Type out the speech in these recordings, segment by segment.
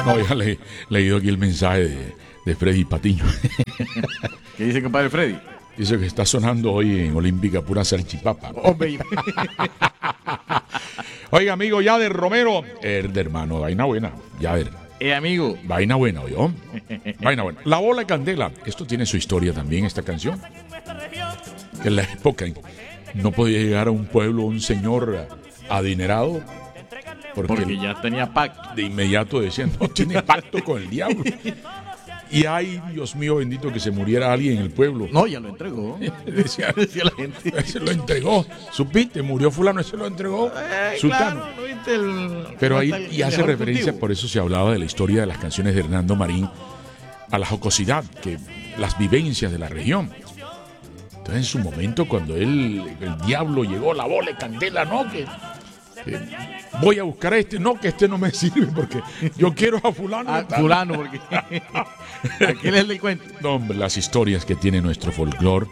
No, ya le he leído aquí el mensaje de Freddy Patiño. ¿Qué dice, compadre Freddy? Dice que está sonando hoy en Olímpica pura salchipapa. Hombre. Oiga, amigo Yader Romero. De hermano, vaina buena. Yader. Amigo. Vaina buena, ¿oyó? Vaina buena. La bola de candela. Esto tiene su historia también, esta canción. Que en la época no podía llegar a un pueblo un señor adinerado. Porque ya tenía pacto. De inmediato decían, no tiene pacto con el diablo. Y ay, Dios mío bendito, que se muriera alguien en el pueblo. No, ya lo entregó. decía Decía la gente. Se lo entregó. Supiste, murió fulano, se lo entregó. Sultano. Claro, ¿no viste Pero ahí y hace mejor referencia, cultivo? por eso se hablaba de la historia de las canciones de Hernando Marín, a la jocosidad, que las vivencias de la región. Entonces, en su momento, cuando el diablo llegó, la bola de candela, no, que voy a buscar a este, no, que este no me sirve porque yo quiero a fulano. A fulano, porque aquí les cuento. No, hombre, las historias que tiene nuestro folclore,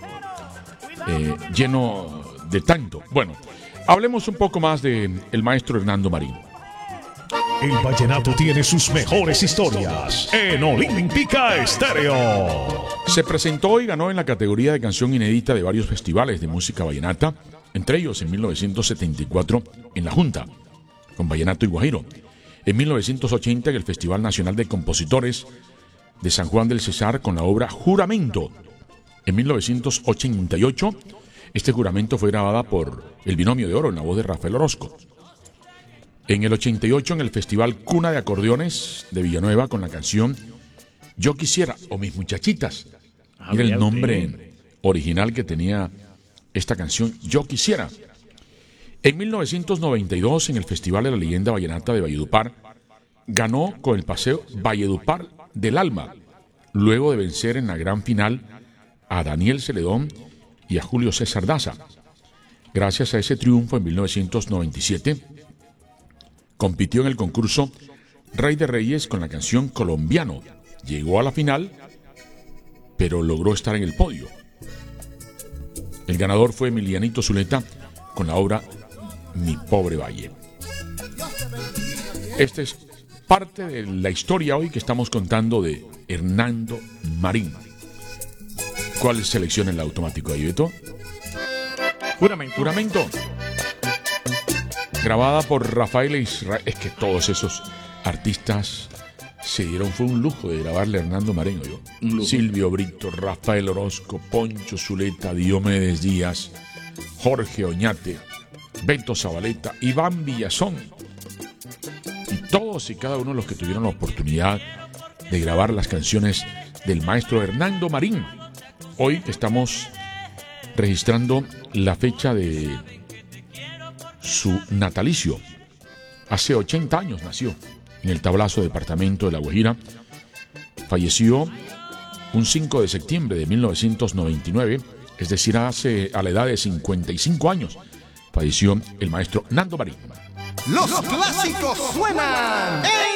lleno de tanto. Bueno, hablemos un poco más de el maestro Hernando Marín. El vallenato tiene sus mejores historias en Olímpica Estéreo. Se presentó y ganó en la categoría de canción inédita de varios festivales de música vallenata, entre ellos en 1974 en La Junta, con Vallenato y Guajiro. En 1980 en el Festival Nacional de Compositores de San Juan del Cesar con la obra Juramento. En 1988 este juramento fue grabada por El Binomio de Oro en la voz de Rafael Orozco. En el 88 en el Festival Cuna de Acordeones de Villanueva con la canción Yo Quisiera o Mis Muchachitas. Mira el nombre original que tenía esta canción, Yo Quisiera. En 1992 en el Festival de la Leyenda Vallenata de Valledupar ganó con el paseo Valledupar del Alma, luego de vencer en la gran final a Daniel Celedón y a Julio César Daza. Gracias a ese triunfo en 1997 compitió en el concurso Rey de Reyes con la canción Colombiano. Llegó a la final, pero logró estar en el podio. El ganador fue Emilianito Zuleta con la obra Mi Pobre Valle. Esta es parte de la historia hoy que estamos contando de Hernando Marín. ¿Cuál selecciona el automático ahí, Beto? Juramento. Juramento. Grabada por Rafael Israel. Es que todos esos artistas se dieron, fue un lujo de grabarle a Hernando Marín, ¿yo? Silvio Brito, Rafael Orozco, Poncho Zuleta, Diomedes Díaz, Jorge Oñate, Beto Zabaleta, Iván Villazón. Y todos y cada uno de los que tuvieron la oportunidad de grabar las canciones del maestro Hernando Marín. Hoy estamos registrando la fecha de su natalicio. Hace 80 años nació en el Tablazo, departamento de La Guajira. Falleció un 5 de septiembre de 1999, es decir, a la edad de 55 años, falleció el maestro Hernando Marín. Los clásicos suenan en